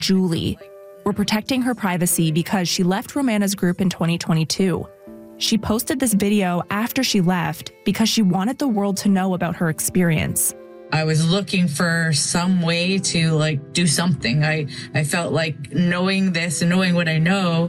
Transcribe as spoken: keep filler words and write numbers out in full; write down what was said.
Julie, were protecting her privacy because she left Romana's group in twenty twenty-two. She posted this video after she left because she wanted the world to know about her experience. I was looking for some way to like do something. I, I felt like knowing this and knowing what I know